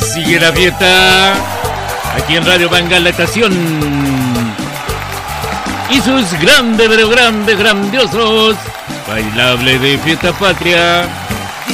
Sigue la fiesta aquí en Radio Bangal, la estación. Y sus grandes, pero grandes, grandiosos bailables de fiesta patria.